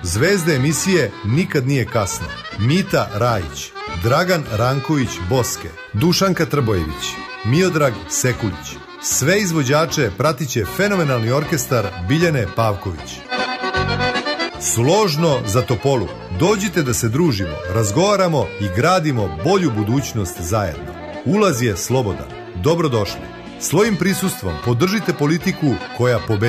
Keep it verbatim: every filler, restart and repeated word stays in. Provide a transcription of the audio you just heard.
Zvezde emisije Nikad nije kasno. Mita Rajić, Dragan Ranković Boske, Dušanka Trbojević, Miodrag Sekulić. Sve izvođače pratiće fenomenalni orkestar Biljane Pavković. Složno za Topolu. Dođite da se družimo, razgovaramo i gradimo bolju budućnost zajedno. Ulaz je slobodan. Dobrodošli. Svojim prisustvom podržite politiku koja pobeđuje.